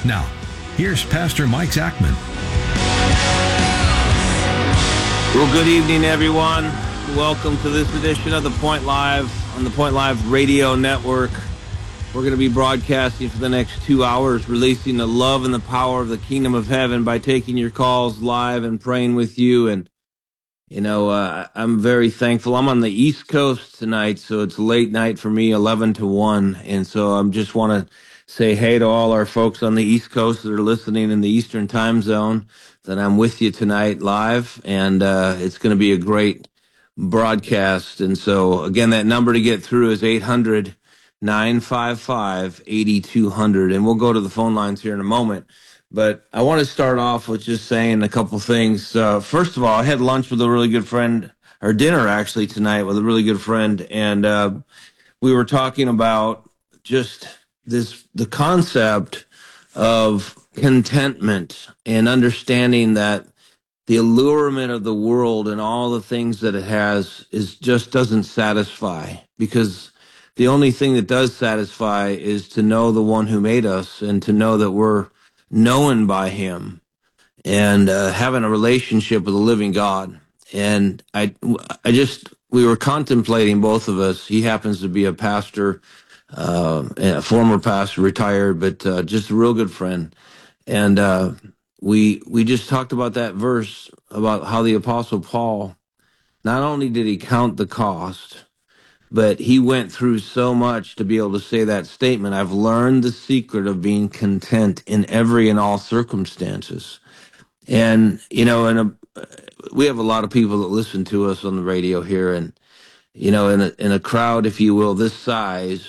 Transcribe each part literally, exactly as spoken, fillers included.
Now, here's Pastor Mike Zachman. Well, good evening, everyone. Welcome to this edition of The Point Live on the Point Live Radio Network. We're going to be broadcasting for the next two hours, releasing the love and the power of the kingdom of heaven by taking your calls live and praying with you. And, you know, uh, I'm very thankful. I'm on the East Coast tonight, so it's late night for me, eleven to one. And so I just want to say hey to all our folks on the East Coast that are listening in the Eastern time zone, that I'm with you tonight live, and uh, it's going to be a great broadcast. And so, again, that number to get through is eight hundred, nine five five, eight two zero zero, and we'll go to the phone lines here in a moment. But I want to start off with just saying a couple things. Uh, first of all, I had lunch with a really good friend, or dinner actually tonight with a really good friend, and uh, we were talking about just this, the concept of contentment and understanding that the allurement of the world and all the things that it has is just doesn't satisfy, because the only thing that does satisfy is to know the one who made us and to know that we're known by him and uh, having a relationship with the living God. And I, I just, we were contemplating, both of us. He happens to be a pastor, uh, a former pastor, retired, but uh, just a real good friend. And uh, we we just talked about that verse about how the Apostle Paul, not only did he count the cost, but he went through so much to be able to say that statement. I've learned the secret of being content in every and all circumstances. And, you know, and a, we have a lot of people that listen to us on the radio here. And, you know, in a, in a crowd, if you will, this size,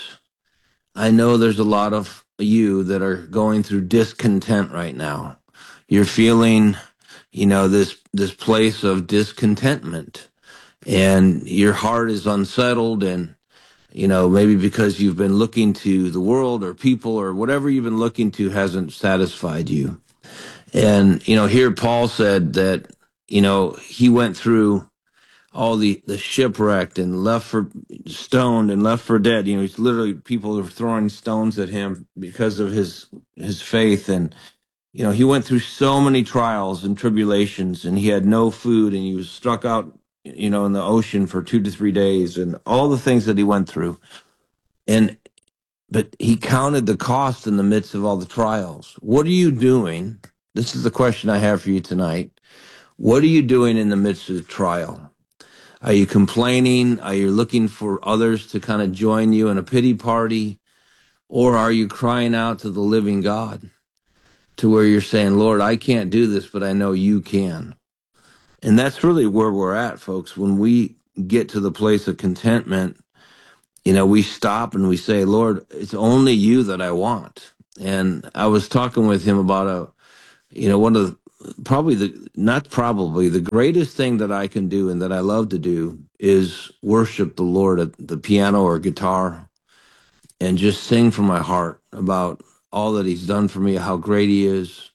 I know there's a lot of you that are going through discontent right now. You're feeling, you know, this this place of discontentment, and your heart is unsettled, and, you know, maybe because you've been looking to the world or people or whatever you've been looking to hasn't satisfied you. And, you know, here Paul said that, you know, he went through all the, the shipwrecked and left for stoned and left for dead. You know, he's literally, people are throwing stones at him because of his, his faith. And, you know, he went through so many trials and tribulations, and he had no food, and he was struck out, you know, in the ocean for two to three days, and all the things that he went through. And, but he counted the cost in the midst of all the trials. What are you doing? This is the question I have for you tonight. What are you doing in the midst of the trial? Are you complaining? Are you looking for others to kind of join you in a pity party? Or are you crying out to the living God, to where you're saying, Lord, I can't do this, but I know you can? And that's really where we're at, folks. When we get to the place of contentment, you know, we stop and we say, Lord, it's only you that I want. And I was talking with him about a, you know, one of the, probably the, not probably, the greatest thing that I can do and that I love to do is worship the Lord at the piano or guitar and just sing from my heart about all that he's done for me, how great he is.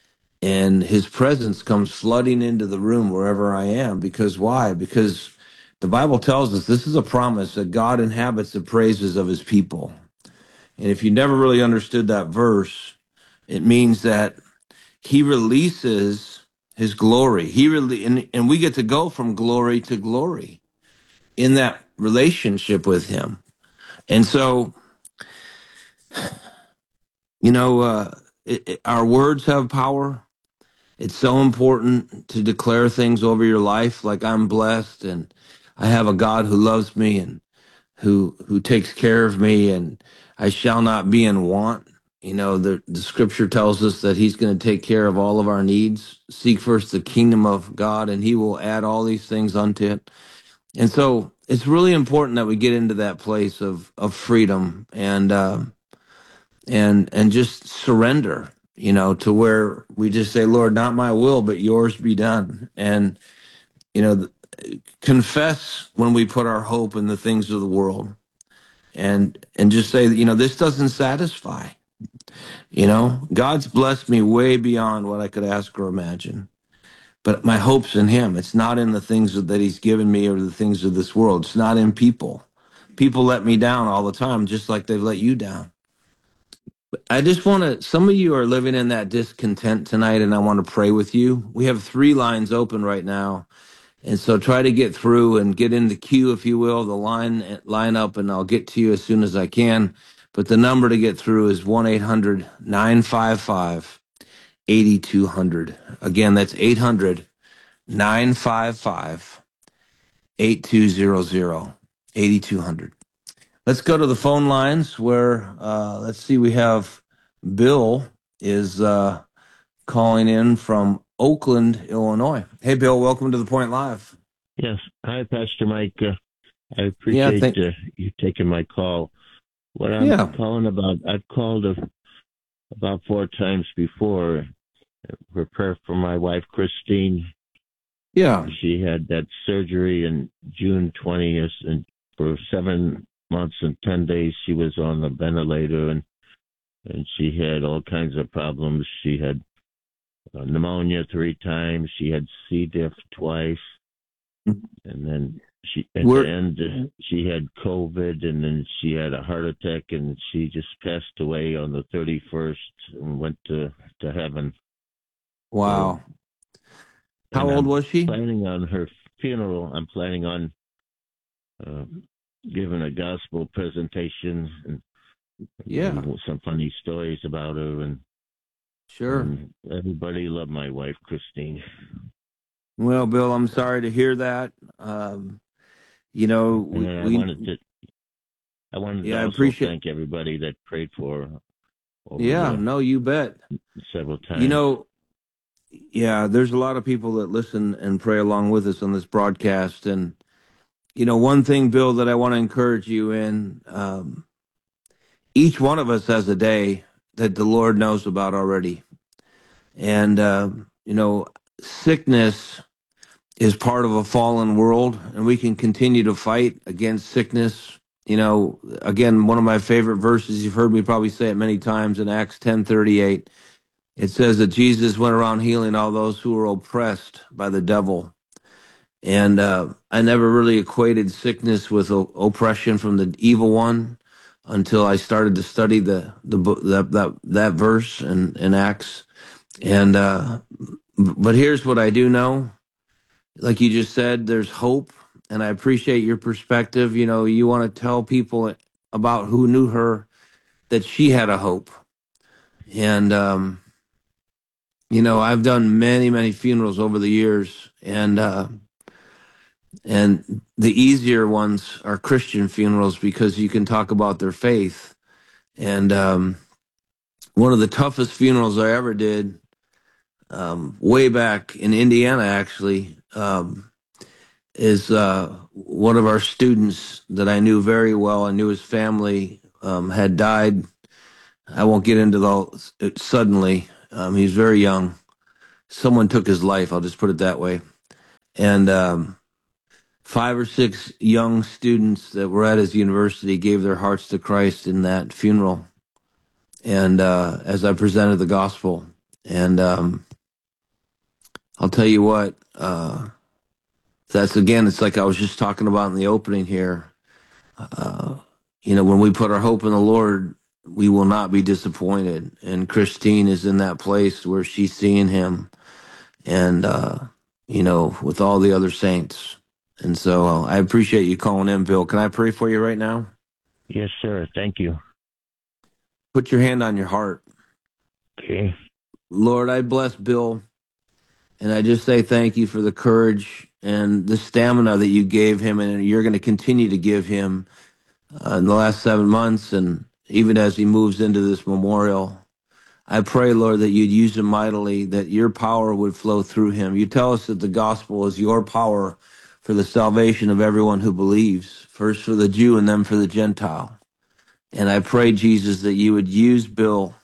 And his presence comes flooding into the room wherever I am. Because why? Because the Bible tells us this is a promise that God inhabits the praises of his people. And if you never really understood that verse, it means that he releases his glory. He really, and, and we get to go from glory to glory in that relationship with him. And so, you know, uh, it, it, our words have power. It's so important to declare things over your life, like I'm blessed and I have a God who loves me and who who takes care of me, and I shall not be in want. You know, the, the scripture tells us that he's going to take care of all of our needs. Seek first the kingdom of God, and he will add all these things unto it. And so it's really important that we get into that place of, of freedom and, uh, and, and just surrender, you know, to where we just say, Lord, not my will, but yours be done. And, you know, confess when we put our hope in the things of the world, and, and just say, you know, this doesn't satisfy. You know, God's blessed me way beyond what I could ask or imagine. But my hope's in him. It's not in the things that he's given me or the things of this world. It's not in people. People let me down all the time, just like they've let you down. I just want to, some of you are living in that discontent tonight, and I want to pray with you. We have three lines open right now. And so try to get through and get in the queue, if you will, the line line up, and I'll get to you as soon as I can. But the number to get through is one eight hundred nine five five eight two zero zero. Again, that's eight hundred nine five five eight two zero zero, eight two zero zero. Let's go to the phone lines where, uh, let's see, we have Bill is uh, calling in from Oakland, Illinois. Hey, Bill, welcome to the Point Live. Yes. Hi, Pastor Mike. Uh, I Yeah, appreciate thank- uh, you taking my call. What I'm Yeah. calling about, I've called a, about four times before for prayer for my wife, Christine. Yeah. She had that surgery in June twentieth, and for seven months and ten days, she was on the ventilator, and, and she had all kinds of problems. She had uh, pneumonia three times. She had C. diff twice. Mhm. And then she, at We're- the end, uh, she had COVID, and then she had a heart attack, and she just passed away on the thirty-first and went to, to heaven. Wow. How And old I'm was she? planning on her funeral. I'm planning on uh, giving a gospel presentation and, Yeah. and some funny stories about her. And, Sure. and everybody loved my wife, Christine. Well, Bill, I'm sorry to hear that. Um, you know, we, And I we wanted to, I wanted Yeah, I to also appreciate- thank everybody that prayed for her over yeah, the no, you bet. several times. You know, yeah, there's a lot of people that listen and pray along with us on this broadcast. And, you know, one thing, Bill, that I want to encourage you in, um, each one of us has a day that the Lord knows about already. And, uh, you know, sickness is part of a fallen world, and we can continue to fight against sickness. You know, again, one of my favorite verses, you've heard me probably say it many times, in Acts ten thirty-eight, it says that Jesus went around healing all those who were oppressed by the devil. And uh, I never really equated sickness with o- oppression from the evil one until I started to study the the book that that, that verse in, in Acts. And uh, but here's what I do know. Like you just said, there's hope, and I appreciate your perspective. You know, you want to tell people about who knew her that she had a hope. And um, you know, I've done many, many funerals over the years, and uh, and the easier ones are Christian funerals because you can talk about their faith. And um, one of the toughest funerals I ever did, um, way back in Indiana, actually. Um, is uh, one of our students that I knew very well. I knew his family um, had died. I won't get into the it suddenly. Um, he's very young. Someone took his life. I'll just put it that way. And um, five or six young students that were at his university gave their hearts to Christ in that funeral. And uh, as I presented the gospel, and um, I'll tell you what. Uh, That's again, it's like I was just talking about in the opening here. Uh, you know, when we put our hope in the Lord, we will not be disappointed. And Christine is in that place where she's seeing him, and, uh, you know, with all the other saints. And so uh, I appreciate you calling in, Bill. Can I pray for you right now? Yes, sir. Thank you. Put your hand on your heart. Okay. Lord, I bless Bill, and I just say thank you for the courage and the stamina that you gave him, and you're going to continue to give him uh, in the last seven months, and even as he moves into this memorial. I pray, Lord, that you'd use him mightily, that your power would flow through him. You tell us that the gospel is your power for the salvation of everyone who believes, first for the Jew and then for the Gentile. And I pray, Jesus, that you would use Bill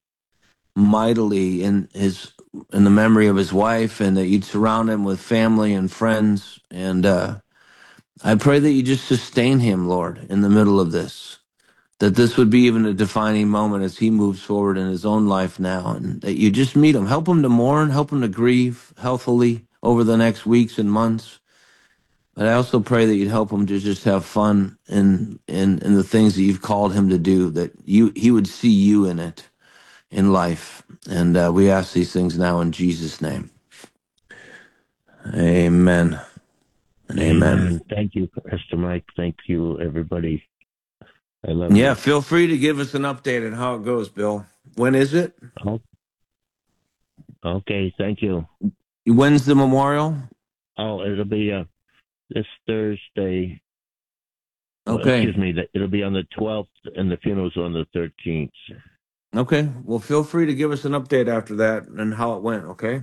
mightily in his in the memory of his wife, and that you'd surround him with family and friends. And uh, I pray that you just sustain him, Lord, in the middle of this, that this would be even a defining moment as he moves forward in his own life now, and that you just meet him, help him to mourn, help him to grieve healthily over the next weeks and months. But I also pray that you'd help him to just have fun in in in the things that you've called him to do. That you he would see you in it in life. And uh, we ask these things now in Jesus' name. Amen and amen. Amen. Thank you, Pastor Mike. Thank you, everybody. I love Yeah, you. feel free to give us an update on how it goes, Bill. When is it? Oh, okay, thank you. When's the memorial? Oh, it'll be uh, this Thursday. Well, Okay. excuse me, it'll be on the twelfth, and the funeral's on the thirteenth. Okay. Well, feel free to give us an update after that and how it went, okay?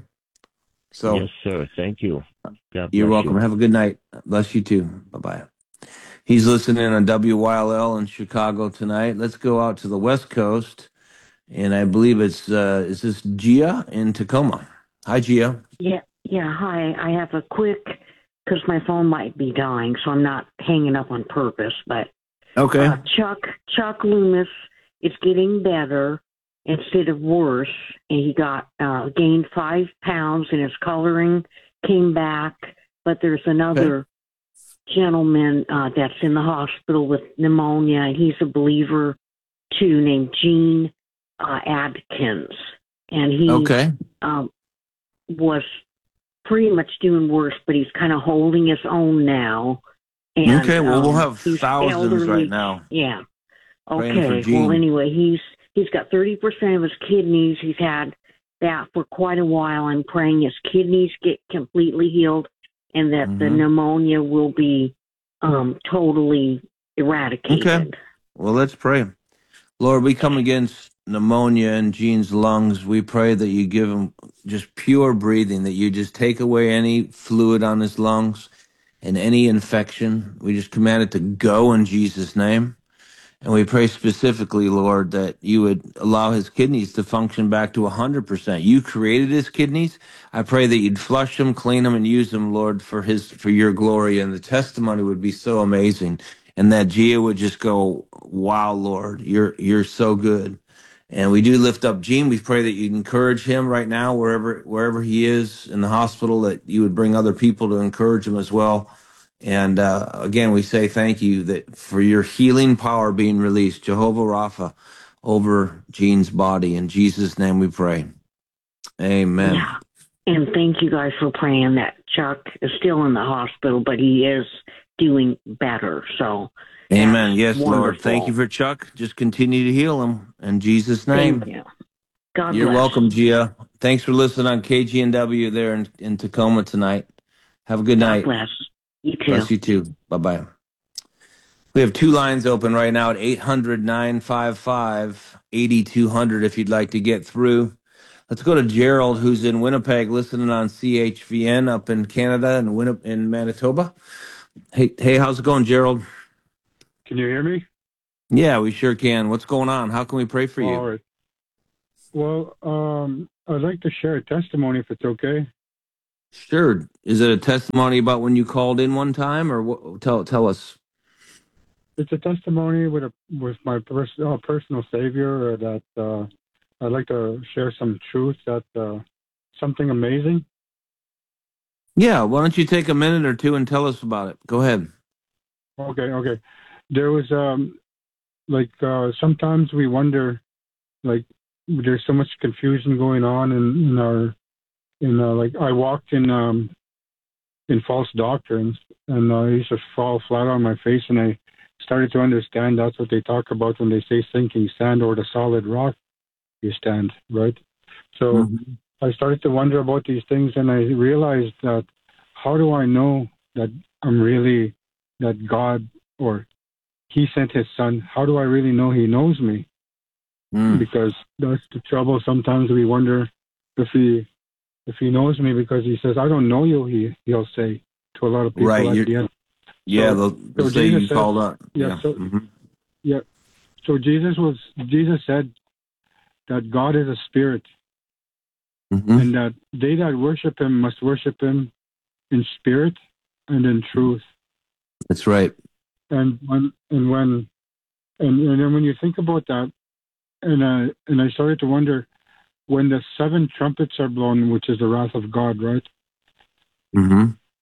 So Yes, sir. Thank you. God you're bless welcome. you. Have a good night. Bless you too. Bye-bye. He's listening on W Y L L in Chicago tonight. Let's go out to the West Coast. And I believe it's, uh, is this Gia in Tacoma? Hi, Gia. Yeah, yeah. Hi. I have a quick, because my phone might be dying, so I'm not hanging up on purpose. But Okay. uh, Chuck Chuck Loomis is getting better instead of worse, and he got uh, gained five pounds, and his coloring came back. But there's another Okay. gentleman uh, that's in the hospital with pneumonia, and he's a believer too, named Gene uh, Adkins, and he Okay. um, was pretty much doing worse, but he's kind of holding his own now. And, Okay. Well, we'll um, have he's thousands elderly. right now Yeah. praying for Okay. Gene. Well, anyway, he's he's got thirty percent of his kidneys. He's had that for quite a while. I'm praying his kidneys get completely healed, and that the Mhm. pneumonia will be um, totally eradicated. Okay. Well, let's pray. Lord, we come against pneumonia in Gene's lungs. We pray that you give him just pure breathing, that you just take away any fluid on his lungs and any infection. We just command it to go in Jesus' name. And we pray specifically, Lord, that you would allow his kidneys to function back to one hundred percent. You created his kidneys. I pray that you'd flush them, clean them, and use them, Lord, for his for your glory. And the testimony would be so amazing. And that Gia would just go, wow, Lord, you're you're so good. And we do lift up Gene. We pray that you'd encourage him right now, wherever wherever he is in the hospital, that you would bring other people to encourage him as well. And uh, again, we say thank you that for your healing power being released, Jehovah Rapha, over Gene's body. In Jesus' name we pray. Amen. Yeah. And thank you guys for praying. That Chuck is still in the hospital, but he is doing better. So, Amen. that's Yes, Lord. wonderful. Thank you for Chuck. Just continue to heal him. In Jesus' name. Thank you. God You're bless. welcome, Gia. Thanks for listening on K G N W there in, in Tacoma tonight. Have a good God night. bless. You too. Bless you too. Bye-bye. We have two lines open right now at eight hundred, nine five five, eight two zero zero if you'd like to get through. Let's go to Gerald, who's in Winnipeg, listening on C H V N up in Canada and Winni- in Manitoba. Hey, hey, how's it going, Gerald? Can you hear me? Yeah, we sure can. What's going on? How can we pray for you? All right. Well, um, I'd like to share a testimony if it's okay. Sure. Is it a testimony about when you called in one time, or what? Tell tell us. It's a testimony with a with my pers- uh, personal Savior uh, that uh, I'd like to share some truth that uh, something amazing. Yeah, why don't you take a minute or two and tell us about it? Go ahead. Okay, okay. There was um, like uh, sometimes we wonder, like there's so much confusion going on in, in our in uh, like I walked in um, in false doctrines, and uh, I used to fall flat on my face, and I started to understand that's what they talk about when they say sinking sand or the solid rock you stand, right? So Mm-hmm. I started to wonder about these things, and I realized that how do I know that I'm really, that God or He sent His Son? How do I really know He knows me? Mm. Because that's the trouble. Sometimes we wonder if He if He knows me because He says, I don't know you, he, He'll say to a lot of people Right. at You're, the end. yeah, So- they'll, they'll so say Jesus you said- called up. yeah, Yeah. so- Mhm. Yeah. So Jesus was Jesus said that God is a spirit, Mhm. and that they that worship Him must worship Him in spirit and in truth. That's right. And when and when and, and then when you think about that, and uh, and I started to wonder when the seven trumpets are blown, which is the wrath of God, right? Mm-hmm.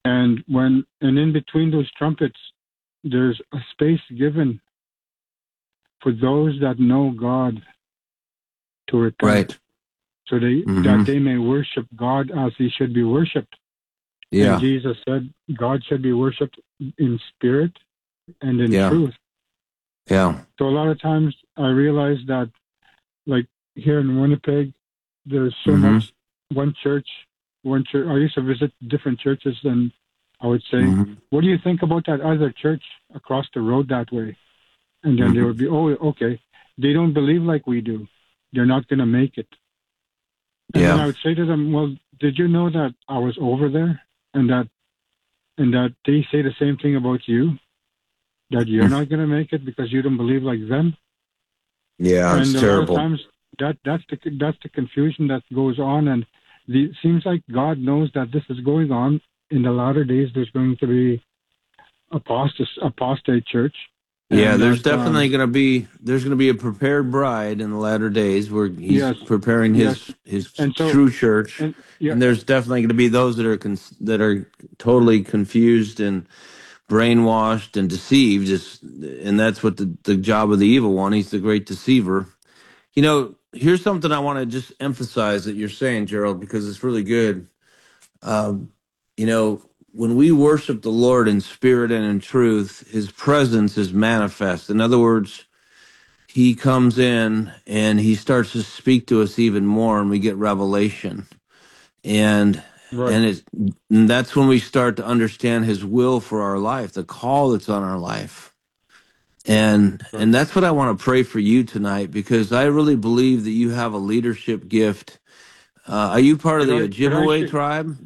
And when and in between those trumpets, there's a space given for those that know God to repent, Right. so they Mhm. that they may worship God as He should be worshipped. Yeah. And Jesus said, God should be worshipped in spirit and in Yeah. truth. Yeah. So a lot of times I realize that, like here in Winnipeg, there's so Mhm. much one church, one church. I used to visit different churches, and I would say, Mhm. "What do you think about that other church across the road that way?" And then they Mhm. would be, "Oh, okay. They don't believe like we do. They're not going to make it." And then I Yeah. would say to them, "Well, did you know that I was over there, and that and that they say the same thing about you, that you're not going to make it because you don't believe like them?" Yeah. It's And a lot of terrible. times that that's the that's the confusion that goes on, and the, it seems like God knows that this is going on. In the latter days, there's going to be apostate apostate church. Yeah, And there's that, um, definitely going to be there's going to be a prepared bride in the latter days where he's Yes, preparing yes. his his And so- true church, and yeah, and there's definitely going to be those that are con- that are totally confused and brainwashed and deceived. Just and that's what the the job of the evil one. He's the great deceiver. You know, here's something I want to just emphasize that you're saying, Gerald, because it's really good. Um, you know, when we worship the Lord in spirit and in truth, His presence is manifest. In other words, He comes in and He starts to speak to us even more, and we get revelation. And right. and it's and that's when we start to understand His will for our life, the call that's on our life. And Right. and that's what I want to pray for you tonight, because I really believe that you have a leadership gift. Uh, are you part of Could the I- could I Ojibwe sh- tribe?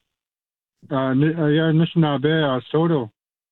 Uh, ni- uh, yeah, Anishinaabe, uh, Soto.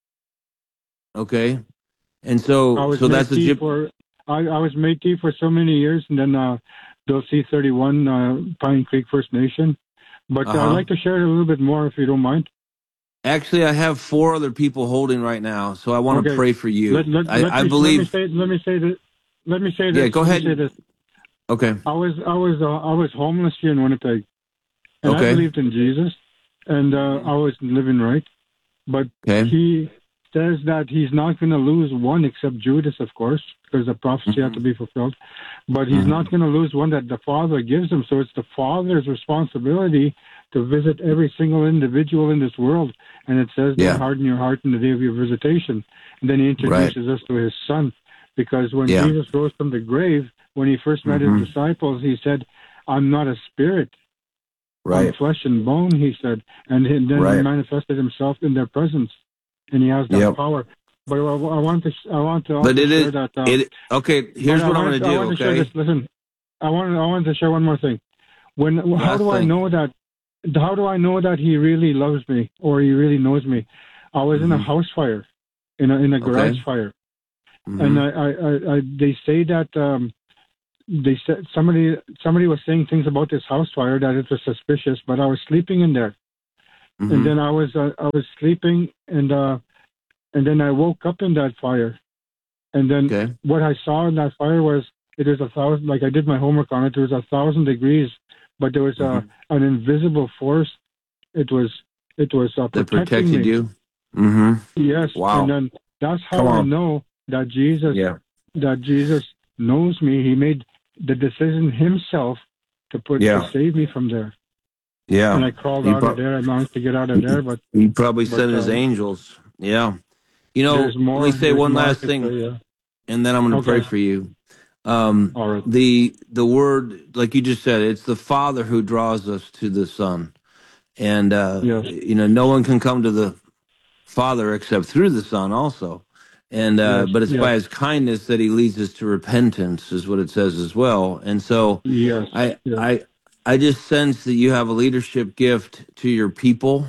Okay. And I so was so that's a Métis Jip. for I, I was Métis for so many years, and then uh, Bill C thirty-one, uh, Pine Creek First Nation. But uh, Uh-huh. I'd like to share it a little bit more, if you don't mind. Actually, I have four other people holding right now, so I want to Okay. pray for you. Let, let, I, let I me, believe. Let me say. Let me say this. Let me say this. Yeah, go let ahead. Me say this. Okay. I was I was uh, I was homeless here in Winnipeg, and Okay. I believed in Jesus, and uh, I was living right. But Okay. He says that He's not going to lose one, except Judas, of course, because the prophecy had to be fulfilled. But He's Mhm. not going to lose one that the Father gives Him. So it's the Father's responsibility to visit every single individual in this world. And it says, Yeah. "Don't harden your heart in the day of your visitation." And then He introduces us to His Son, because when Yeah. Jesus rose from the grave, when He first met Mhm. His disciples, He said, "I'm not a spirit, I'm Right. flesh and bone," He said. And then Right. He manifested Himself in their presence, and He has that Yep. power. But I, I want to, I want to also But it share is that. Uh, it. Okay. Here's but what I I'm wanted, going to I do. wanted to share Okay. this. Listen, I want, I wanted to share one more thing. When, how Last do I thing. know that? How do I know that He really loves me, or He really knows me? I was in a Mhm. house fire, in a in a garage Okay. fire, Mhm. and I, I, I, I, they say that um, they said somebody somebody was saying things about this house fire that it was suspicious, but I was sleeping in there, Mhm. and then I was uh, I was sleeping, and uh, and then I woke up in that fire, and then Okay. what I saw in that fire was it was a thousand. Like I did my homework on it. There was a thousand degrees, but there was Mhm. a an invisible force. It was it was uh, That protecting protected me. you. Mm-hmm. Yes, Wow. and then that's how Come I on. know that Jesus Yeah. that Jesus knows me. He made the decision Himself to put Yeah. to save me from there. Yeah. And I crawled He out pro- of there. I managed to get out of there, but He probably but sent his uh, angels. Yeah. You know, there's more. let me say There's one more I last could thing, say, yeah. and then I'm going to pray Okay. for you. Um, All right. the the word, like you just said, it's the Father who draws us to the Son, and uh, Yes. you know, no one can come to the Father except through the Son, also. And uh, Yes. but it's Yes. by His kindness that He leads us to repentance, is what it says as well. And so, Yes. I Yes. I I just sense that you have a leadership gift to your people,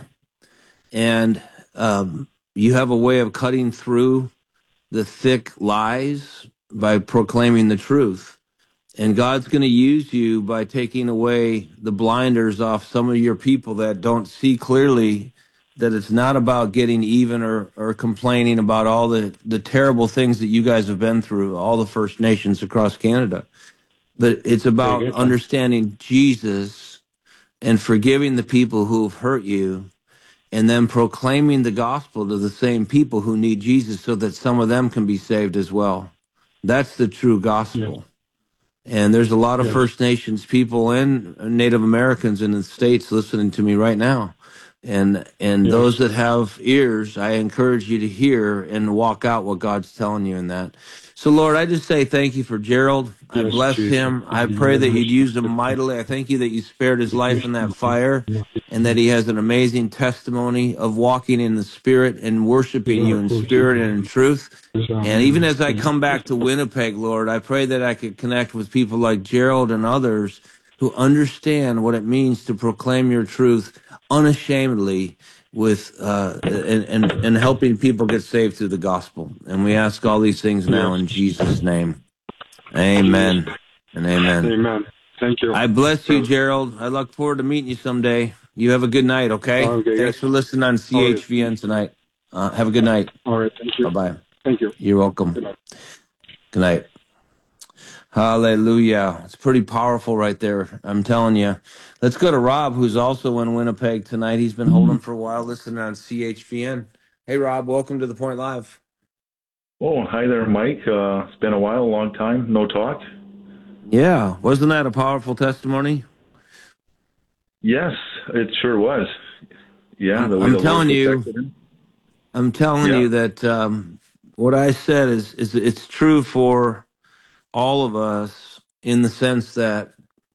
and um, you have a way of cutting through the thick lies by proclaiming the truth. And God's going to use you by taking away the blinders off some of your people that don't see clearly that it's not about getting even or, or complaining about all the, the terrible things that you guys have been through, all the First Nations across Canada. But it's about understanding Jesus and forgiving the people who have hurt you and then proclaiming the gospel to the same people who need Jesus so that some of them can be saved as well. That's the true Yes. gospel. And there's a lot of Yes. First Nations people and Native Americans in the States listening to me right now. And and Yes. those that have ears, I encourage you to hear and walk out what God's telling you in that. So, Lord, I just say thank you for Gerald. I Yes, bless Jesus. him. I pray that you'd use him mightily. I thank you that you spared his life in that fire and that he has an amazing testimony of walking in the Spirit and worshiping you in spirit and in truth. And even as I come back to Winnipeg, Lord, I pray that I could connect with people like Gerald and others who understand what it means to proclaim your truth unashamedly with uh, and, and and helping people get saved through the gospel. And we ask all these things now in Jesus' name. Amen and amen. Amen. Thank you. I bless you, Gerald. I look forward to meeting you someday. You have a good night, okay? Okay, Thanks yes. for listening on C H V N tonight. Uh, have a good night. All right. Thank you. Bye-bye. Thank you. You're welcome. Good night. Good night. Hallelujah. It's pretty powerful right there. I'm telling you. Let's go to Rob, who's also in Winnipeg tonight. He's been holding for a while, listening on C H V N. Hey, Rob, welcome to The Point Live. Oh, hi there, Mike. Uh, it's been a while, a long time, no talk. Yeah. Wasn't that a powerful testimony? Yes, it sure was. Yeah, I'm, the way I'm the telling Lord you, protected him. I'm telling Yeah. you that um, what I said is, is it's true for all of us in the sense that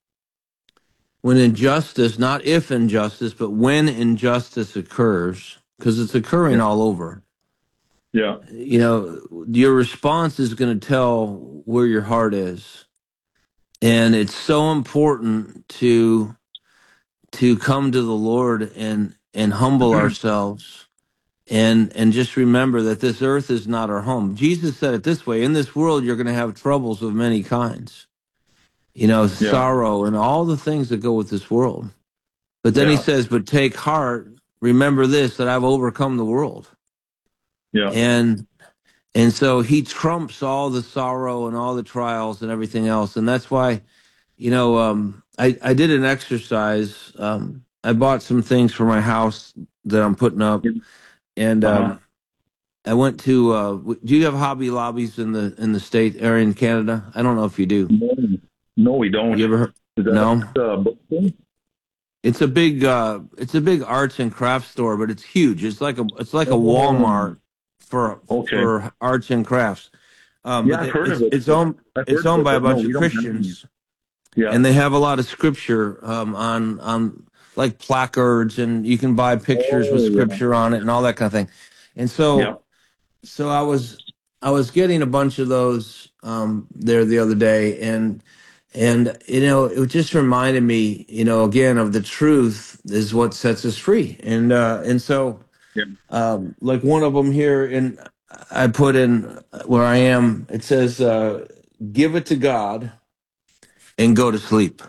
when injustice, not if injustice, but when injustice occurs, because it's occurring Yeah. all over, Yeah, you know, your response is going to tell where your heart is. And it's so important to to come to the Lord and and humble ourselves and and just remember that this earth is not our home. Jesus said it this way: in this world you're going to have troubles of many kinds. You know, Yeah. sorrow and all the things that go with this world. But then he Yeah. says, but take heart, remember this, that I've overcome the world. yeah, And and so he trumps all the sorrow and all the trials and everything else. And that's why, you know, um, I, I did an exercise. Um, I bought some things for my house that I'm putting up. And um, Uh-huh. I went to, uh, w- do you have Hobby Lobbies in the in the state area in Canada? I don't know if you do. No, no, we don't. You ever heard? Is that No? a book thing? It's a big uh it's a big arts and crafts store, but it's huge. It's like a it's like a Oh. Walmart for Okay. for arts and crafts. Um Yeah, but I've heard it's, of it. it's owned I've it's heard of owned it, by a but no, bunch we of don't have Christians, Yeah. and they have a lot of scripture um on on like placards, and you can buy pictures with Oh, yeah. scripture on it and all that kind of thing. And so Yeah. so I was I was getting a bunch of those um there the other day, and and you know it just reminded me, you know, again, of the truth is what sets us free. And uh and so Yeah. um like one of them here, and I put in where I am, it says uh give it to God and go to sleep.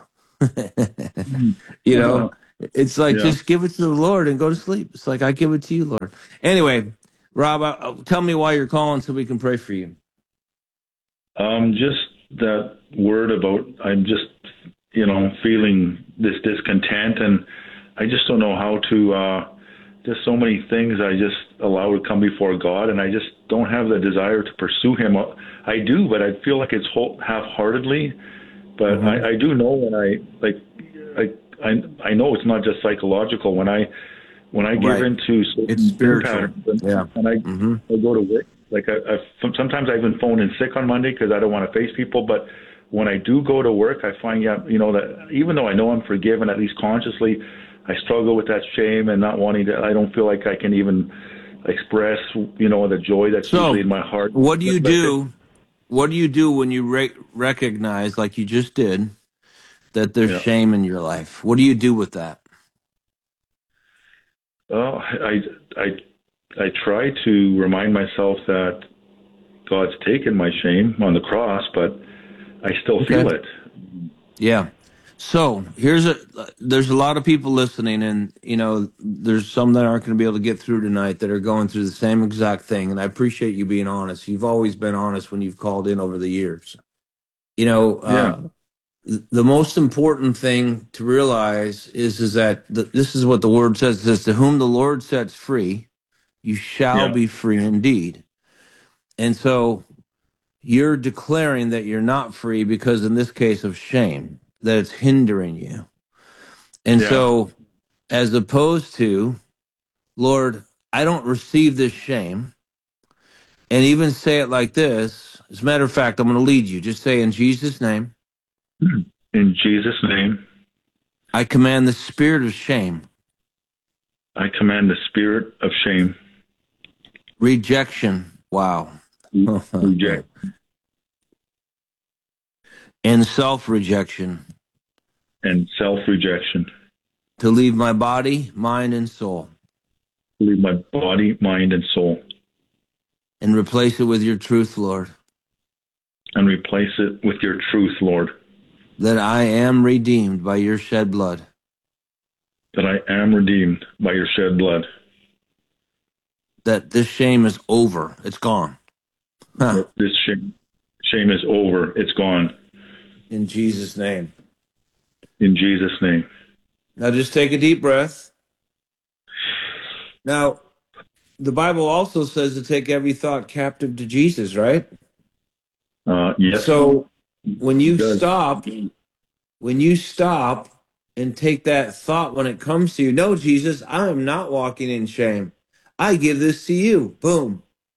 You know, it's like, Yeah. just give it to the Lord and go to sleep. It's like, I give it to you, Lord. Anyway, Rob, uh, tell me why you're calling so we can pray for you. Um, just that word about I'm just, you know, feeling this discontent, and I just don't know how to. Uh, just so many things I just allow to come before God, and I just don't have the desire to pursue Him. I do, but I feel like it's whole, half-heartedly. But Mhm. I, I do know when I like, I, I I know it's not just psychological. When I when I give Right. into certain It's spiritual. patterns, and, Yeah. and I hmm I go to work. Like I, I sometimes I even phone in sick on Monday because I don't want to face people. But when I do go to work, I find yeah, you know, that even though I know I'm forgiven, at least consciously, I struggle with that shame and not wanting to. I don't feel like I can even express, you know, the joy that's So, usually in my heart. what do you But- but do? What do you do when you re- recognize, like you just did, that there's Yeah. shame in your life? What do you do with that? Well, I, I, I try to remind myself that God's taken my shame on the cross, but I still Okay. feel it. Yeah. So here's a, there's a lot of people listening, and, you know, there's some that aren't going to be able to get through tonight that are going through the same exact thing. And I appreciate you being honest. You've always been honest when you've called in over the years. You know, uh, the most important thing to realize is, is that the, this is what the word says. It says, to whom the Lord sets free, you shall Yeah. be free indeed. And so you're declaring that you're not free because in this case of shame, that it's hindering you. And Yeah. so as opposed to, Lord, I don't receive this shame, and even say it like this. As a matter of fact, I'm going to lead you. Just say, in Jesus' name, In Jesus' name, I command the spirit of shame, I command the spirit of shame, rejection, wow, reject, and self-rejection and self-rejection. to leave my body, mind, and soul, Leave my body, mind, and soul, and replace it with your truth, Lord, and replace it with your truth, Lord, that I am redeemed by your shed blood. that I am redeemed by your shed blood, That this shame is over. It's gone. Huh. that this shame, shame is over. It's gone. In Jesus' name. In Jesus' name. Now just take a deep breath. Now, the Bible also says to take every thought captive to Jesus, right? Uh, yes. So when you It does. stop, when you stop and take that thought when it comes to you, no, Jesus, I am not walking in shame. I give this to you. Boom.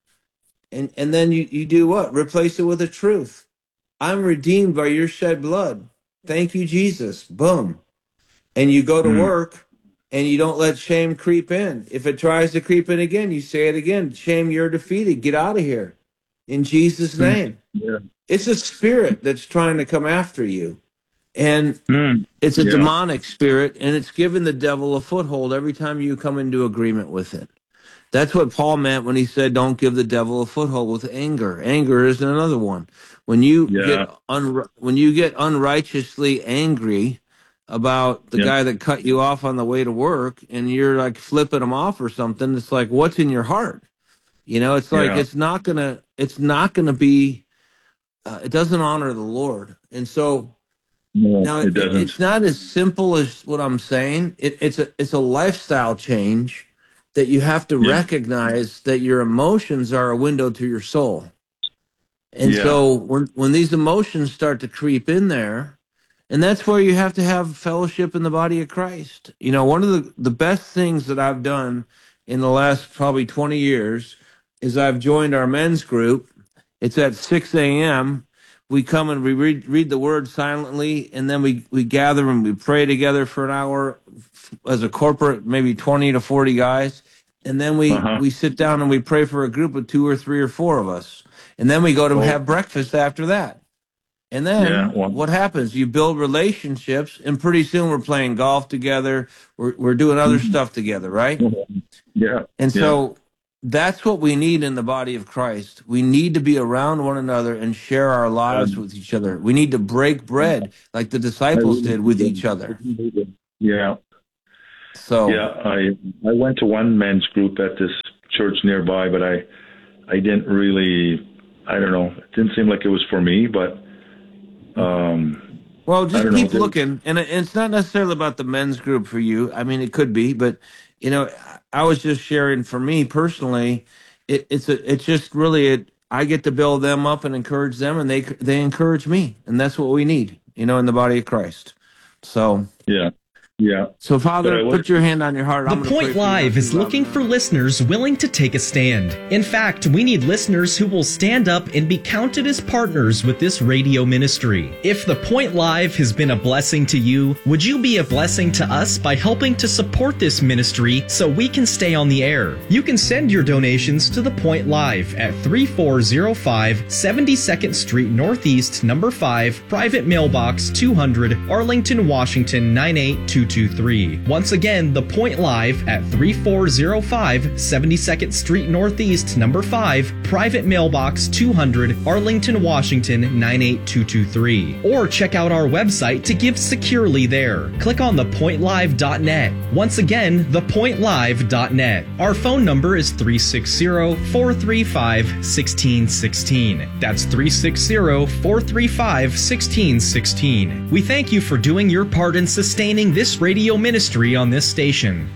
And and then you, you do what? Replace it with the truth. I'm redeemed by your shed blood. Thank you, Jesus. Boom. And you go to Mm. work and you don't let shame creep in. If it tries to creep in again, you say it again. Shame, you're defeated. Get out of here. In Jesus' name. Yeah. It's a spirit that's trying to come after you. And Mm. it's a Yeah. demonic spirit, and it's given the devil a foothold every time you come into agreement with it. That's what Paul meant when he said, don't give the devil a foothold with anger. Anger is another one. When you Yeah. get un- when you get unrighteously angry about the Yeah. guy that cut you off on the way to work, and you're like flipping him off or something, it's like, what's in your heart? You know, it's like, Yeah. it's not gonna, it's not gonna be, uh, it doesn't honor the Lord. And so No, now it it, doesn't. it's not as simple as what I'm saying. It, it's a, it's a lifestyle change that you have to Yeah. recognize that your emotions are a window to your soul. And Yeah. so when, when these emotions start to creep in there, and that's where you have to have fellowship in the body of Christ. You know, one of the, the best things that I've done in the last probably twenty years is I've joined our men's group. It's at six a.m. We come and we read, read the word silently, and then we, we gather and we pray together for an hour as a corporate, maybe twenty to forty guys. And then we, Uh-huh. we sit down and we pray for a group of two or three or four of us. And then we go to Oh. have breakfast after that. And then Yeah, well- what happens? You build relationships, and pretty soon we're playing golf together. We're, we're doing other Mhm. stuff together, right? Yeah. And Yeah. so that's what we need in the body of Christ. We need to be around one another and share our lives Um, with each other. We need to break bread like the disciples did with each other. Yeah. So Yeah. I I went to one men's group at this church nearby, but I I didn't really I don't know. It didn't seem like it was for me, but um well, I just don't know. keep looking. And it- it's not necessarily about the men's group for you. I mean, it could be, but you know, I was just sharing for me personally. It, it's a, it's just really it. I get to build them up and encourage them, and they they encourage me, and that's what we need, you know, in the body of Christ. So, Yeah. Yeah. so But Father, I was- put your hand on your heart. The I'm gonna pray Point for you Live that is you love looking them. for listeners willing to take a stand. In fact, we need listeners who will stand up and be counted as partners with this radio ministry. If The Point Live has been a blessing to you, would you be a blessing to us by helping to support this ministry so we can stay on the air? You can send your donations to The Point Live at thirty-four oh five seventy-second Street Northeast, number five, Private Mailbox two hundred, Arlington, Washington nine eight two two two three. Once again, The Point Live at thirty-four oh five seventy-second Street Northeast, number five, Private Mailbox two hundred, Arlington, Washington nine eight two two three. Or check out our website to give securely there. Click on the point live dot net. Once again, the point live dot net. Our phone number is three six zero, four three five, one six one six. That's three six zero, four three five, one six one six. We thank you for doing your part in sustaining this radio ministry on this station.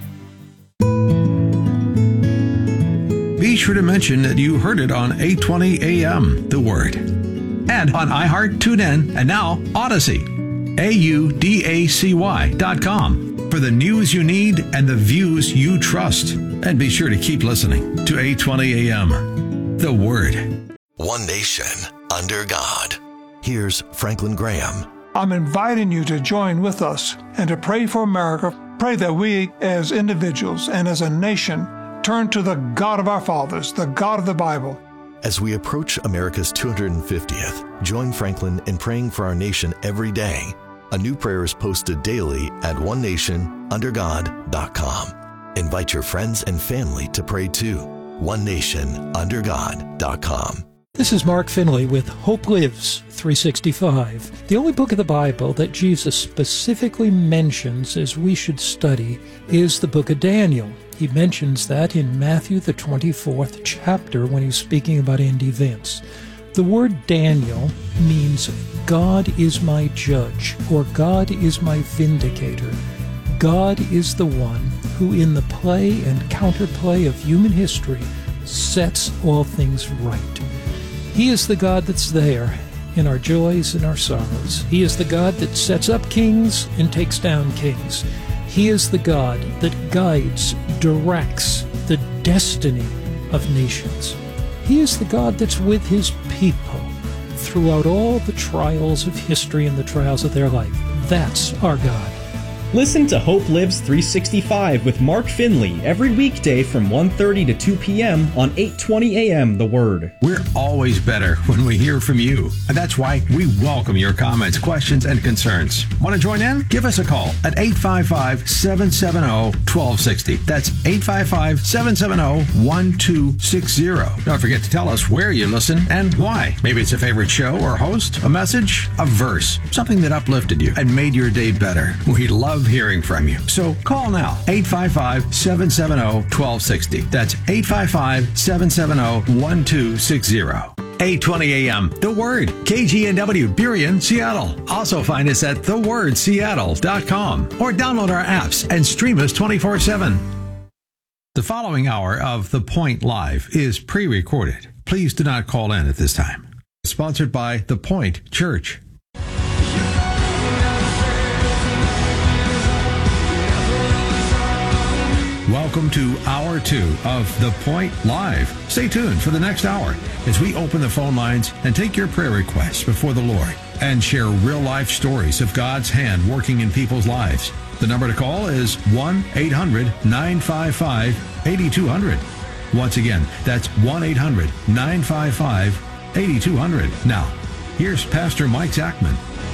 Be sure to mention that you heard it on eight twenty A M, The Word. And on iHeart, TuneIn, and now Odyssey. A U D A C Y dot com for the news you need and the views you trust. And be sure to keep listening to eight twenty A M, The Word. One nation under God. Here's Franklin Graham. I'm inviting you to join with us and to pray for America. Pray that we as individuals and as a nation turn to the God of our fathers, the God of the Bible. As we approach America's two hundred fiftieth, join Franklin in praying for our nation every day. A new prayer is posted daily at one nation under god dot com. Invite your friends and family to pray too. one nation under god dot com. This is Mark Finley with Hope Lives three sixty-five. The only book of the Bible that Jesus specifically mentions as we should study is the book of Daniel. He mentions that in Matthew, the twenty-fourth chapter, when he's speaking about end events. The word Daniel means God is my judge, or God is my vindicator. God is the one who, in the play and counterplay of human history, sets all things right. He is the God that's there in our joys and our sorrows. He is the God that sets up kings and takes down kings. He is the God that guides, directs the destiny of nations. He is the God that's with his people throughout all the trials of history and the trials of their life. That's our God. Listen to Hope Lives three sixty-five with Mark Finley every weekday from one thirty to two p.m. on eight twenty A M The Word. We're always better when we hear from you. And that's why we welcome your comments, questions, and concerns. Want to join in? Give us a call at eight five five, seven seven zero, one two six zero. That's eight five five, seven seven zero, one two six zero. Don't forget to tell us where you listen and why. Maybe it's a favorite show or host, a message, a verse, something that uplifted you and made your day better. We love hearing from you. So call now, eight five five, seven seven zero, one two six zero. That's eight five five, seven seven zero, one two six zero. eight twenty A M, The Word, K G N W, Burien, Seattle. Also find us at the word seattle dot com or download our apps and stream us twenty-four seven. The following hour of The Point Live is pre-recorded. Please do not call in at this time. Sponsored by The Point Church. Welcome to Hour two of The Point Live. Stay tuned for the next hour as we open the phone lines and take your prayer requests before the Lord and share real-life stories of God's hand working in people's lives. The number to call is one eight hundred, nine five five, eight two zero zero. Once again, that's one eight hundred, nine five five, eight two zero zero. Now, here's Pastor Mike Zachman.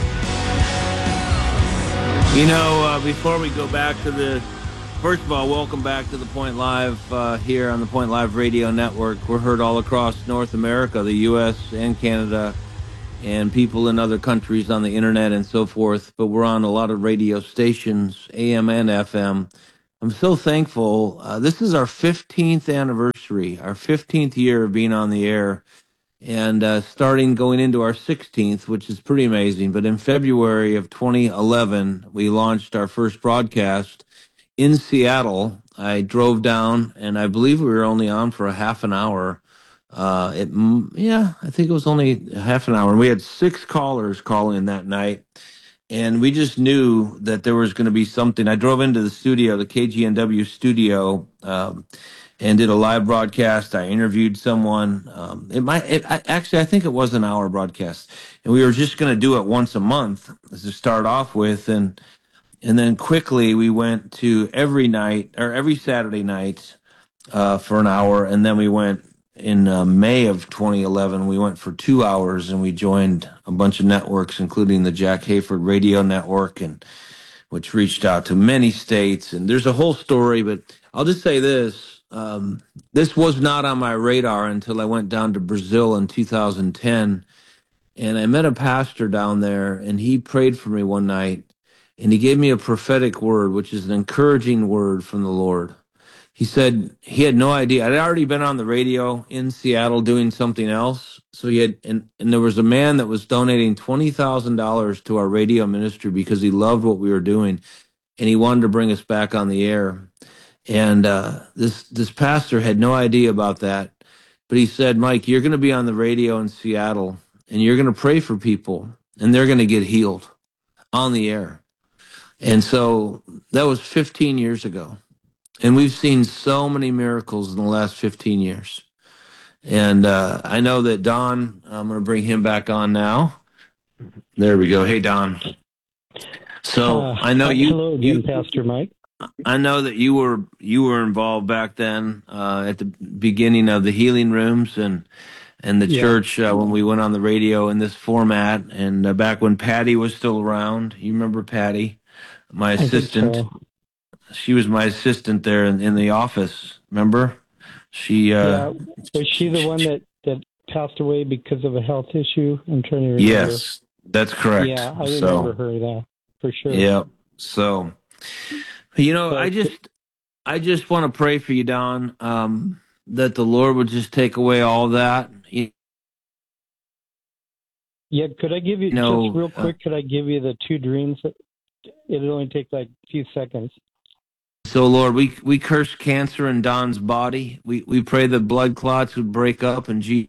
You know, uh, before we go back to the First of all, welcome back to The Point Live uh, here on the Point Live Radio Network. We're heard all across North America, the U S and Canada, and people in other countries on the internet and so forth. But we're on a lot of radio stations, A M and F M. I'm so thankful. Uh, this is our fifteenth anniversary, our fifteenth year of being on the air, and uh, starting going into our sixteenth, which is pretty amazing. But in February of twenty eleven, we launched our first broadcast in Seattle. I drove down, and I believe we were only on for a half an hour. Uh, it, yeah, I think it was only half an hour. And we had six callers call in that night, and we just knew that there was going to be something. I drove into the studio, the K G N W studio, um, and did a live broadcast. I interviewed someone. Um, it might, it, I, actually, I think it was an hour broadcast, and we were just going to do it once a month to start off with, and And then quickly we went to every night or every Saturday night uh, for an hour. And then we went in uh, May of twenty eleven, we went for two hours and we joined a bunch of networks, including the Jack Hayford Radio Network. And which reached out to many states. And there's a whole story, but I'll just say this. Um, this was not on my radar until I went down to Brazil in two thousand ten. And I met a pastor down there, and he prayed for me one night. And he gave me a prophetic word, which is an encouraging word from the Lord. He said he had no idea. I'd already been on the radio in Seattle doing something else. So he had, and, and there was a man that was donating twenty thousand dollars to our radio ministry because he loved what we were doing, and he wanted to bring us back on the air. And uh, this this pastor had no idea about that, but he said, Mike, you're going to be on the radio in Seattle, and you're going to pray for people, and they're going to get healed on the air. And so that was fifteen years ago. And we've seen so many miracles in the last fifteen years. And uh, I know that Don, I'm going to bring him back on now. There we go. Hey, Don. So uh, I know you. Hello again, you, Pastor Mike. I know that you were you were involved back then uh, at the beginning of the healing rooms and and the yeah. church uh, when we went on the radio in this format. And uh, back when Patty was still around, you remember Patty, my assistant. So. She was my assistant there in, in the office. Remember? She uh, yeah. Was she the one that, that passed away because of a health issue? I'm trying to remember. Yes, that's correct. Yeah, I remember so, her. Yeah, for sure. Yeah. So, you know, but, I just, I just want to pray for you, Don, um, that the Lord would just take away all that. You, yeah. Could I give you, you know, just real quick? Uh, could I give you the two dreams? It'll only take like a few seconds. So, Lord, we we curse cancer in Don's body. We we pray that blood clots would break up and Jesus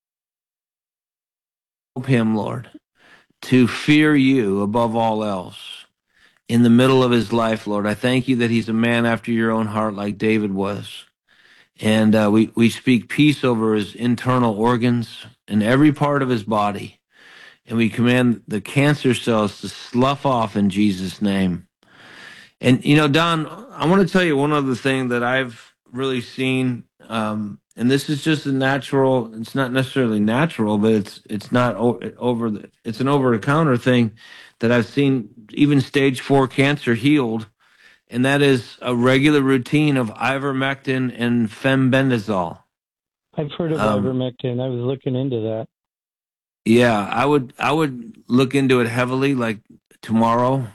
help him, Lord, to fear you above all else in the middle of his life, Lord. I thank you that he's a man after your own heart like David was. And uh, we, we speak peace over his internal organs and every part of his body. And we command the cancer cells to slough off in Jesus' name. And, you know, Don, I want to tell you one other thing that I've really seen, um, and this is just a natural, it's not necessarily natural, but it's it's not over, the, it's an over-the-counter thing that I've seen even stage four cancer healed, and that is a regular routine of ivermectin and fenbendazole. I've heard of um, ivermectin. I was looking into that. Yeah, I would I would look into it heavily, like tomorrow.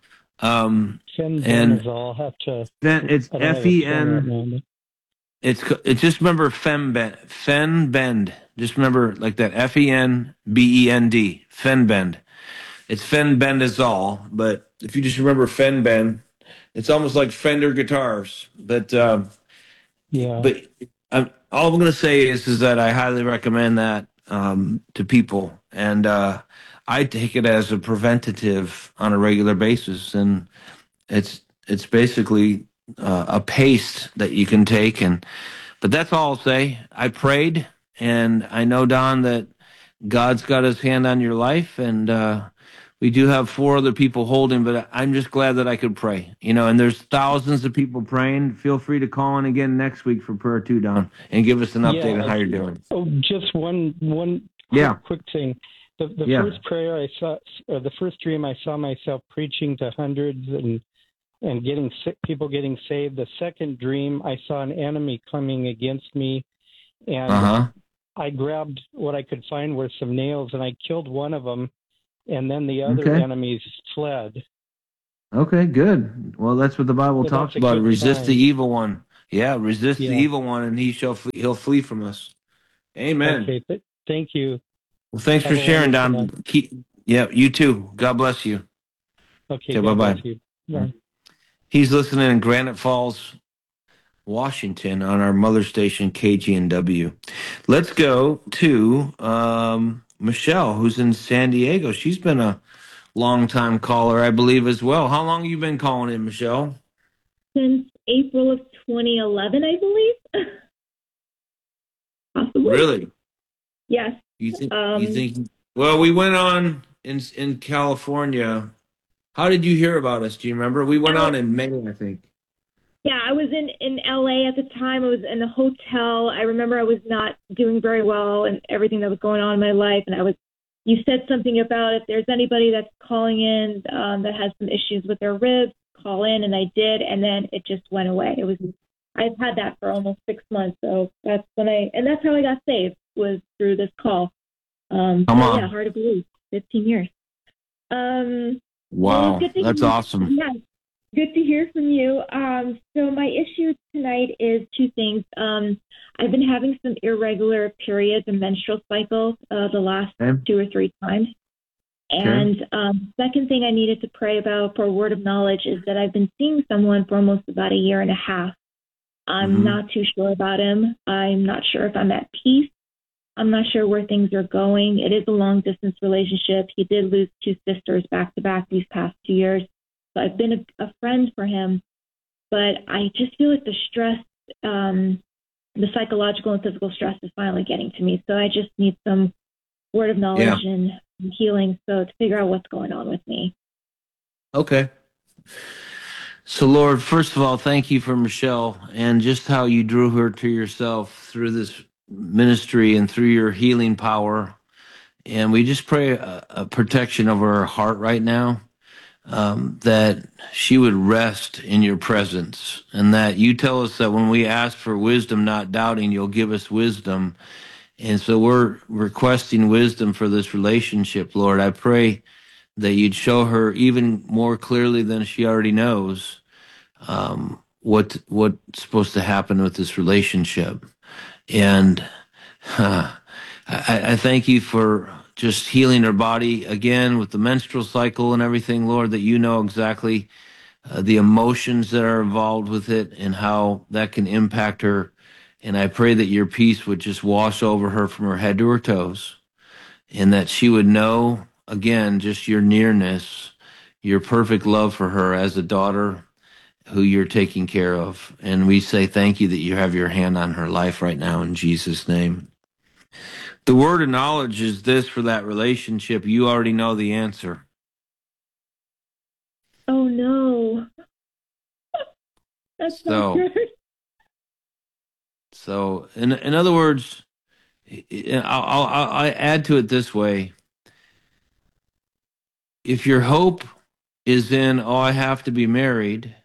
Um, and I'll have to. Then it's F E N. It's it's just remember Fenbend, Fenbend. Just remember like that F E N B E N D, Fenbend. It's fenbendazole, but if you just remember Fenbend, it's almost like Fender guitars. But um, yeah. But I'm, all I'm going to say is is that I highly recommend that um, to people, and uh, I take it as a preventative on a regular basis, and it's it's basically uh, a paste that you can take. And but that's all I'll say. I prayed, and I know, Don, that God's got his hand on your life, and uh, we do have four other people holding, but I'm just glad that I could pray. You know, and there's thousands of people praying. Feel free to call in again next week for prayer too, Don, and give us an update yeah, on how you're doing. Oh, just one one yeah. quick, quick thing. The, the yeah. first prayer I saw, or the first dream I saw myself preaching to hundreds and and getting sick, people getting saved. The second dream, I saw an enemy coming against me, and uh-huh. I grabbed what I could find were some nails, and I killed one of them, and then the other okay. enemies fled. Okay, good. Well, that's what the Bible so talks about. Resist sign. the evil one. Yeah, resist yeah. the evil one, and he shall flee, he'll flee from us. Amen. Okay, th- thank you. Well, thanks Have for sharing, Don. Tonight. Keep, yeah, you too. God bless you. Okay, okay bye-bye. Bye. He's listening in Granite Falls, Washington, on our mother station, K G N W. Let's go to um, Michelle, who's in San Diego. She's been a long-time caller, I believe, as well. How long have you been calling in, Michelle? Since April of twenty eleven, I believe. Possibly. Really? Yes. You think? Um, you think? Well, we went on in in California. How did you hear about us? Do you remember? We went on in May, I think. Yeah, I was in, in L A at the time. I was in a hotel. I remember I was not doing very well and everything that was going on in my life, and I was you said something about if there's anybody that's calling in um, that has some issues with their ribs, call in, and I did, and then it just went away. It was I've had that for almost six months, so that's when I and that's how I got saved, was through this call. Um, Come so on. yeah, hard to believe, fifteen years. Um, Wow, well, good to that's hear- awesome. Yeah, good to hear from you. Um, so my issue tonight is two things. Um, I've been having some irregular periods and menstrual cycles uh, the last Okay. two or three times. And um, second thing I needed to pray about for a word of knowledge is that I've been seeing someone for almost about a year and a half. I'm Mhm. not too sure about him. I'm not sure if I'm at peace. I'm not sure where things are going. It is a long distance relationship. He did lose two sisters back to back these past two years. So I've been a, a friend for him, but I just feel like the stress, um, the psychological and physical stress is finally getting to me. So I just need some word of knowledge Yeah. and healing, so to figure out what's going on with me. Okay. So, Lord, first of all, thank you for Michelle and just how you drew her to yourself through this ministry and through your healing power. And we just pray a, a protection over her heart right now, um, that she would rest in your presence, and that you tell us that when we ask for wisdom, not doubting, you'll give us wisdom. And so we're requesting wisdom for this relationship, Lord. I pray that you'd show her even more clearly than she already knows um, what what's supposed to happen with this relationship. And uh, I, I thank you for just healing her body again with the menstrual cycle and everything, Lord, that you know exactly uh, the emotions that are involved with it and how that can impact her. And I pray that your peace would just wash over her from her head to her toes, and that she would know, again, just your nearness, your perfect love for her as a daughter who you're taking care of. And we say thank you that you have your hand on her life right now in Jesus' name. The word of knowledge is this for that relationship. You already know the answer. Oh, no. That's So- not good. So, in in other words, I'll, I'll, I'll add to it this way. If your hope is in, oh, I have to be married,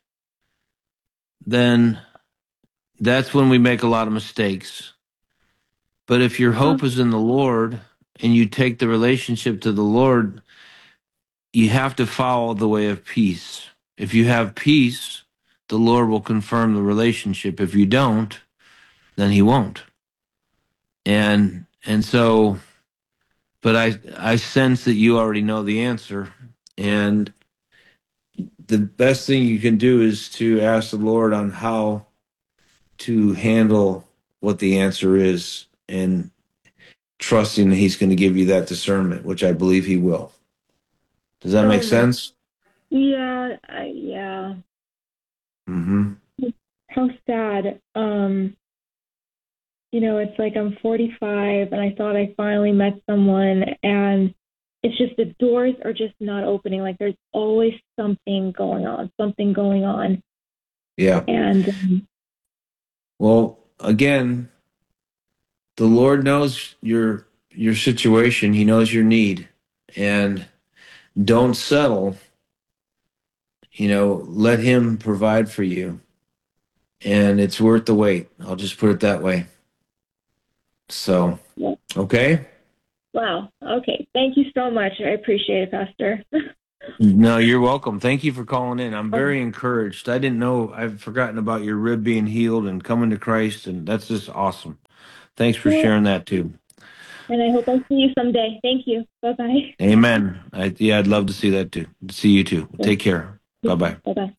then that's when we make a lot of mistakes. But if your hope is in the Lord and you take the relationship to the Lord, you have to follow the way of peace. If you have peace, the Lord will confirm the relationship. If you don't, then he won't. And and so, but I I sense that you already know the answer. And the best thing you can do is to ask the Lord on how to handle what the answer is, and trusting that he's going to give you that discernment, which I believe he will. Does that make Oh, sense? Yeah, I, yeah. Mm-hmm. How sad. Um, you know, it's like I'm forty-five and I thought I finally met someone, and it's just the doors are just not opening. Like there's always something going on, something going on. Yeah. And um, Well, again, the Lord knows your your situation. He knows your need. And don't settle. You know, let him provide for you. And it's worth the wait. I'll just put it that way. So, yeah. okay? Wow. Okay. Thank you so much. I appreciate it, Pastor. No, you're welcome. Thank you for calling in. I'm very encouraged. I didn't know, I've forgotten about your rib being healed and coming to Christ, and that's just awesome. Thanks for Yeah. sharing that too. And I hope I see you someday. Thank you. Bye-bye. Amen. I, yeah, I'd love to see that too. See you too. Take care. Bye-bye. Bye-bye.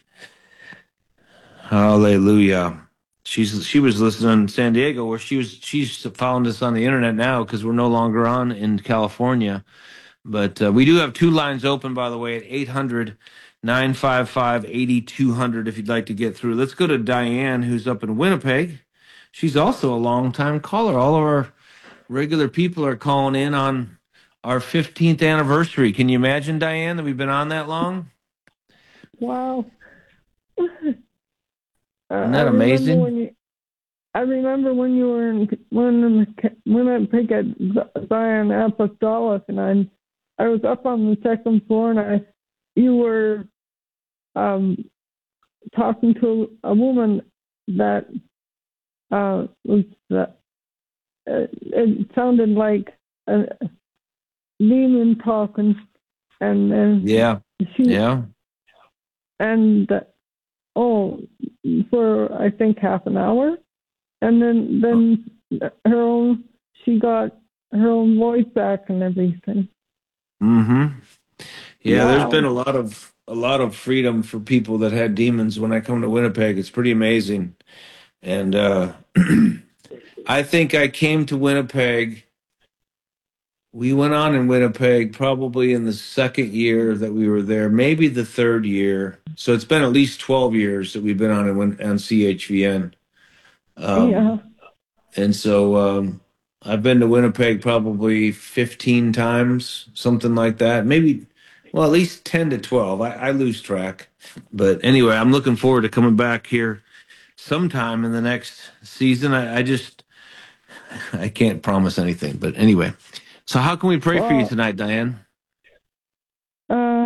Hallelujah. She's she was listening in San Diego, where she was she's found us on the internet now because we're no longer on in California. But uh, we do have two lines open, by the way, at eight hundred, nine five five, eight two zero zero if you'd like to get through. Let's go to Diane, who's up in Winnipeg. She's also a longtime caller. All of our regular people are calling in on our fifteenth anniversary. Can you imagine, Diane, that we've been on that long? Wow. Isn't that amazing? When you, I remember when you were in when when I picked at Zion Apostolic, and I I was up on the second floor, and I you were um, talking to a woman that uh, was uh, it sounded like a demon talking, and then Yeah, she, yeah. and uh, oh, for I think half an hour. And then, then her own, she got her own voice back and everything. Mm-hmm. Yeah, Wow. there's been a lot of a lot of freedom for people that had demons when I come to Winnipeg. It's pretty amazing. And uh, I think I came to Winnipeg. We went on in Winnipeg probably in the second year that we were there, maybe the third year. So it's been at least twelve years that we've been on in, on C H V N. Um, yeah. And so um, I've been to Winnipeg probably fifteen times, something like that. Maybe, well, at least ten to twelve. I, I lose track. But anyway, I'm looking forward to coming back here sometime in the next season. I, I just, I can't promise anything. But anyway, so how can we pray well, for you tonight, Diane? Uh,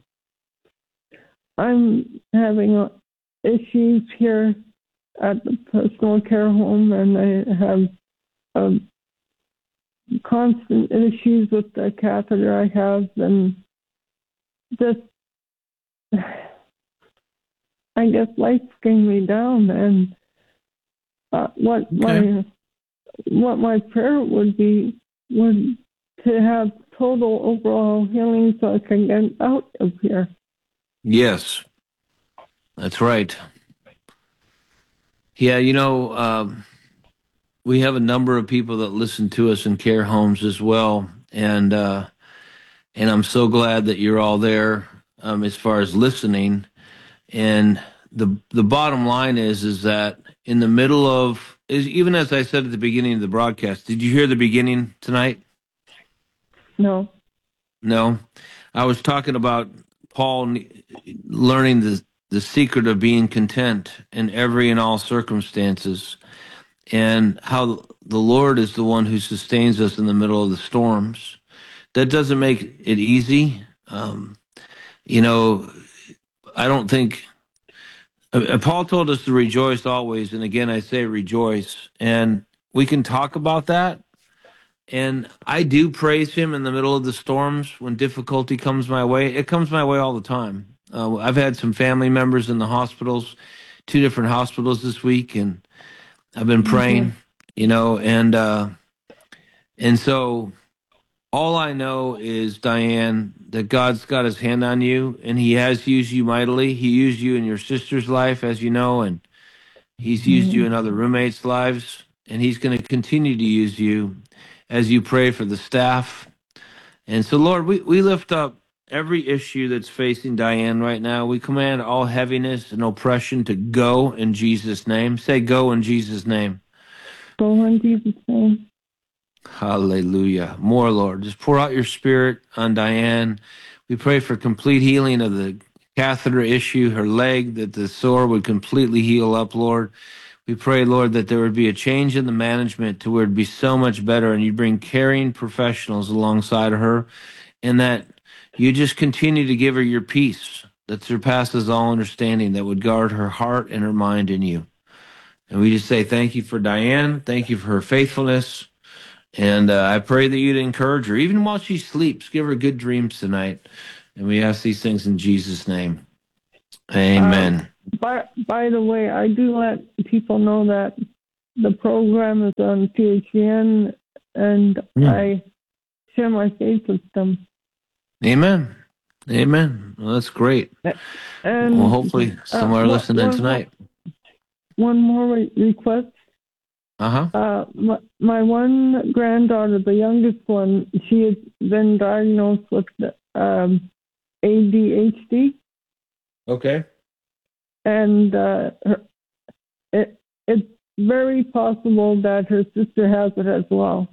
I'm having issues here at the personal care home, and I have um, constant issues with the catheter I have, and just, I guess life's getting me down, and uh, what okay. my what my prayer would be would to have total overall healing so I can get out of here. Yes, that's right. Yeah, you know, um, we have a number of people that listen to us in care homes as well, and uh, and I'm so glad that you're all there um, as far as listening. And the the bottom line is is that in the middle of, is even as I said at the beginning of the broadcast, did you hear the beginning tonight? No. No, I was talking about Paul learning the the secret of being content in every and all circumstances, and how the Lord is the one who sustains us in the middle of the storms. That doesn't make it easy. Um, you know, I don't think, uh, Paul told us to rejoice always, and again, I say rejoice, and we can talk about that. And I do praise him in the middle of the storms when difficulty comes my way. It comes my way all the time. Uh, I've had some family members in the hospitals, two different hospitals this week, and I've been praying, mm-hmm. you know, and uh, and so all I know is, Diane, that God's got his hand on you, and he has used you mightily. He used you in your sister's life, as you know, and he's used mm-hmm. you in other roommates' lives, and he's going to continue to use you as you pray for the staff. And so, Lord, we, we lift up every issue that's facing Diane right now. We command all heaviness and oppression to go in Jesus' name. Say, go in Jesus' name. Go in Jesus' name. Hallelujah. More, Lord. Just pour out your spirit on Diane. We pray for complete healing of the catheter issue, her leg, that the sore would completely heal up, Lord. We pray, Lord, that there would be a change in the management to where it'd be so much better, and you'd bring caring professionals alongside of her, and that you just continue to give her your peace that surpasses all understanding, that would guard her heart and her mind in you. And we just say thank you for Diane. Thank you for her faithfulness. And uh, I pray that you'd encourage her, even while she sleeps. Give her good dreams tonight. And we ask these things in Jesus' name. Amen. Uh, by, by the way, I do let people know that the program is on C H V N, and mm. I share my faith with them. Amen. Amen. Well, that's great. And, well, hopefully some uh, are listening one, tonight. One more request. Uh-huh. Uh, my, my one granddaughter, the youngest one, she has been diagnosed with um, A D H D. Okay. And uh, her, it it's very possible that her sister has it as well.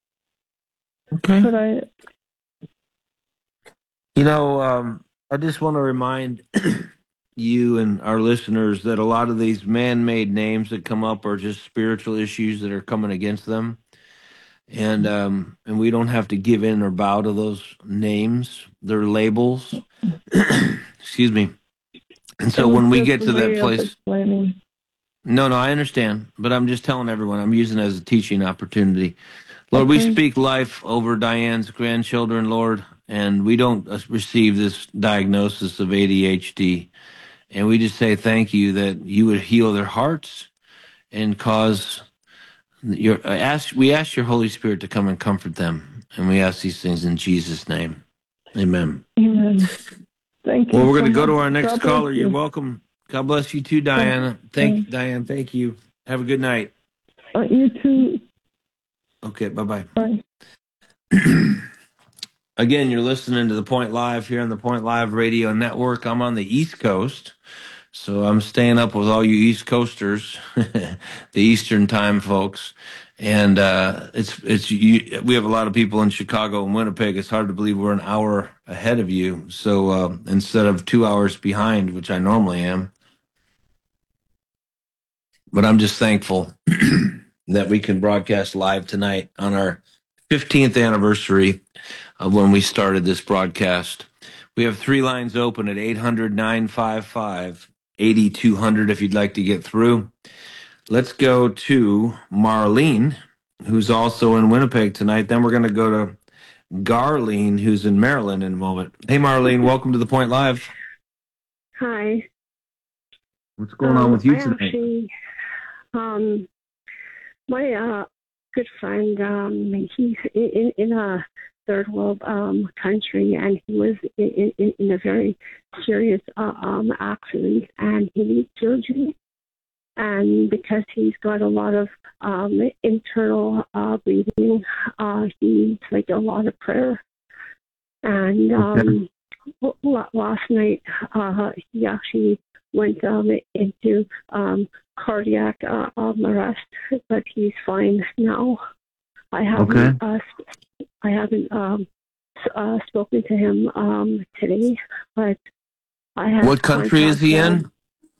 Okay. Could I? You know, um, I just want to remind you and our listeners that a lot of these man-made names that come up are just spiritual issues that are coming against them. And um, and we don't have to give in or bow to those names. They're labels. Excuse me. And so when we get to that place... No, no, I understand. But I'm just telling everyone, I'm using it as a teaching opportunity. Lord, okay. We speak life over Diane's grandchildren, Lord, and we don't receive this diagnosis of A D H D. And we just say thank you that you would heal their hearts and cause... Your, ask, we ask your Holy Spirit to come and comfort them, and we ask these things in Jesus' name. Amen. Amen. Thank you. Well, we're so going to go much. to our next God caller. you. You're welcome. God bless you too, Diana. Thank you, Diane. Thank you. Have a good night. Uh, you too. Okay, bye-bye. Bye. Again, you're listening to The Point Live here on the Point Live Radio Network. I'm on the East Coast. So I'm staying up with all you East Coasters, the Eastern time folks, and uh, it's it's you, we have a lot of people in Chicago and Winnipeg. It's hard to believe we're an hour ahead of you. So uh, instead of two hours behind, which I normally am, but I'm just thankful that we can broadcast live tonight on our fifteenth anniversary of when we started this broadcast. We have three lines open at eight hundred, nine five five, eight two hundred if you'd like to get through. Let's go to Marlene, who's also in Winnipeg tonight. Then we're going to go to Garlene, who's in Maryland in a moment. Hey, Marlene, welcome to The Point Live. Hi. What's going um, on with you I tonight? Actually, um, my uh, good friend, um, he's in, in a third world um, country, and he was in, in, in a very serious uh, um, accident, and he needs surgery. And because he's got a lot of um, internal uh, bleeding, uh, he needs like a lot of prayer. And um, okay. last night, uh, he actually went um, into um, cardiac uh, um, arrest, but he's fine now. I haven't. Okay. Uh, I haven't um, uh, spoken to him um, today, but I have. What country is he in?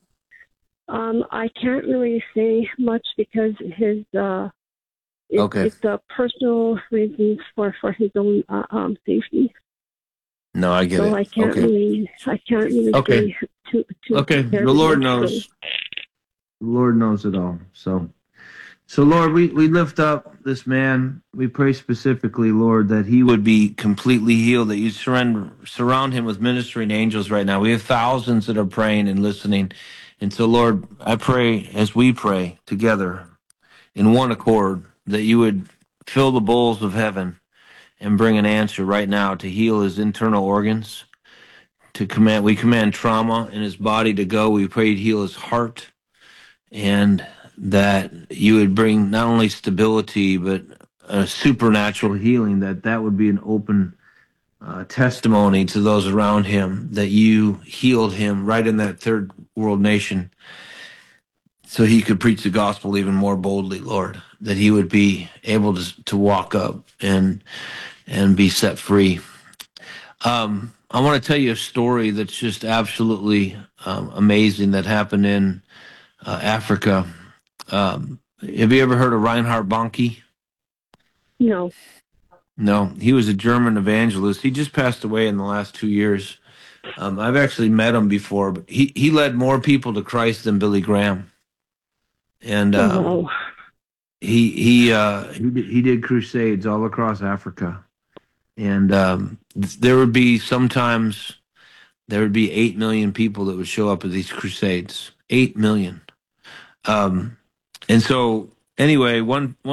Um, I can't really say much because his uh, it, okay. it's uh, personal reasons for, for his own uh, um, safety. No, I get so it. So I can't okay. really. I can't really okay. say too. too okay. The Lord knows. The Lord knows it all. So. So, Lord, we, we lift up this man. We pray specifically, Lord, that he would be completely healed, that you surrender, surround him with ministering angels right now. We have thousands that are praying and listening. And so, Lord, I pray as we pray together in one accord that you would fill the bowls of heaven and bring an answer right now to heal his internal organs. To command, we command trauma in his body to go. We pray you'd heal his heart, and that you would bring not only stability, but a supernatural healing, that that would be an open uh, testimony to those around him, that you healed him right in that third world nation so he could preach the gospel even more boldly, Lord, that he would be able to, to walk up and, and be set free. Um, I want to tell you a story that's just absolutely um, amazing that happened in uh, Africa. Um, have you ever heard of Reinhard Bonnke? No. No, he was a German evangelist. He just passed away in the last two years. Um, I've actually met him before, but he, he led more people to Christ than Billy Graham. And um, oh. he he uh, he did, he did crusades all across Africa, and um, there would be sometimes there would be eight million people that would show up at these crusades. Eight million. Um, And so, anyway, one, one